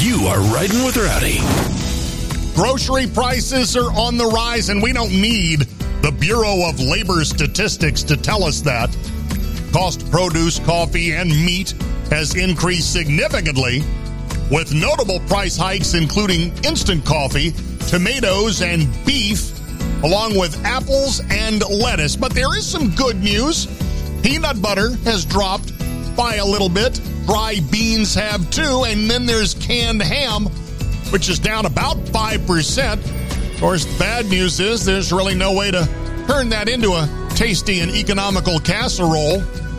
You are riding with Rowdy. Grocery prices are on the rise, and we don't need the Bureau of Labor Statistics to tell us that. Cost of produce, coffee, and meat has increased significantly, with notable price hikes including instant coffee, tomatoes, and beef, along with apples and lettuce. But there is some good news. Peanut butter has dropped by a little bit. Dry beans have too. And then there's canned ham, which is down about 5%. Of course, the bad news is there's really no way to turn that into a tasty and economical casserole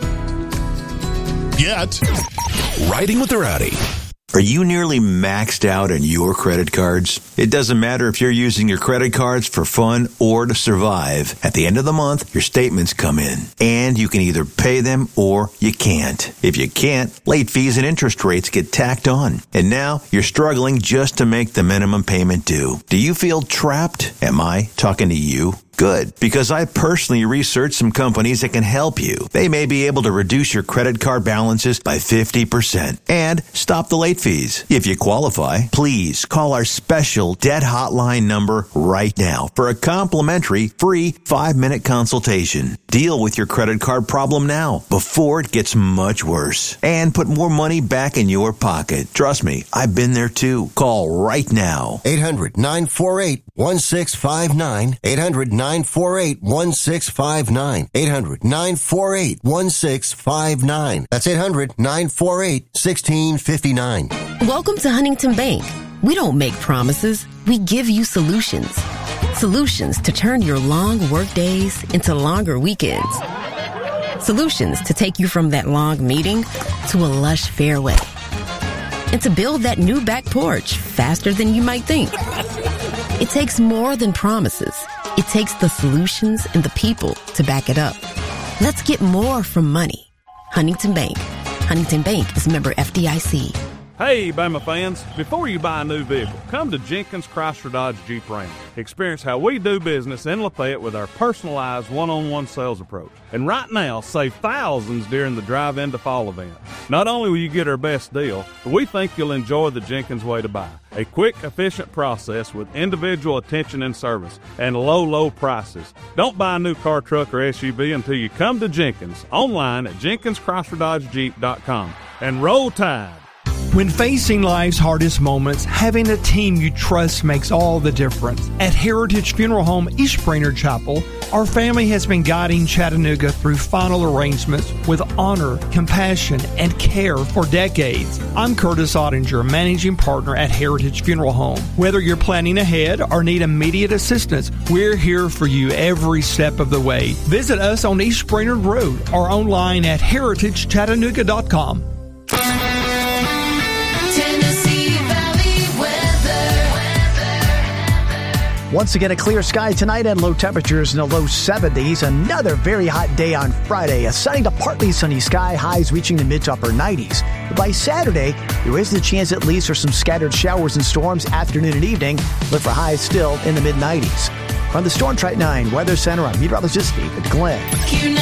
yet. Riding with the Rowdy. Are you nearly maxed out on your credit cards? It doesn't matter if you're using your credit cards for fun or to survive. At the end of the month, your statements come in, and you can either pay them or you can't. If you can't, late fees and interest rates get tacked on. And now you're struggling just to make the minimum payment due. Do you feel trapped? Am I talking to you? Good, because I personally researched some companies that can help you. They may be able to reduce your credit card balances by 50% and stop the late fees. If you qualify, please call our special debt hotline number right now for a complimentary free 5-minute consultation. Deal with your credit card problem now before it gets much worse and put more money back in your pocket. Trust me, I've been there too. Call right now. 800-948-1659. 800-948-1659. 800-948-1659. That's 800-948-1659. Welcome to Huntington Bank. We don't make promises. We give you solutions. Solutions to turn your long work days into longer weekends. Solutions to take you from that long meeting to a lush fairway. And to build that new back porch faster than you might think. It takes more than promises. It takes the solutions and the people to back it up. Let's get more from money. Huntington Bank. Huntington Bank is member FDIC. Hey, Bama fans, before you buy a new vehicle, come to Jenkins Chrysler Dodge Jeep Ram. Experience how we do business in Lafayette with our personalized one-on-one sales approach. And right now, save thousands during the drive-in to fall event. Not only will you get our best deal, but we think you'll enjoy the Jenkins way to buy. A quick, efficient process with individual attention and service and low prices. Don't buy a new car, truck, or SUV until you come to Jenkins, online at JenkinsChryslerDodgeJeep.com. And roll Tide. When facing life's hardest moments, having a team you trust makes all the difference. At Heritage Funeral Home East Brainerd Chapel, our family has been guiding Chattanooga through final arrangements with honor, compassion, and care for decades. I'm Curtis Ottinger, managing partner at Heritage Funeral Home. Whether you're planning ahead or need immediate assistance, we're here for you every step of the way. Visit us on East Brainerd Road or online at heritagechattanooga.com. Once again, a clear sky tonight and low temperatures in the low 70s. Another very hot day on Friday. A sunny to partly sunny sky, highs reaching the mid to upper 90s. But by Saturday, there is the chance at least for some scattered showers and storms afternoon and evening, but for highs still in the mid 90s. From the Storm Track 9 Weather Center, I'm meteorologist David Glenn.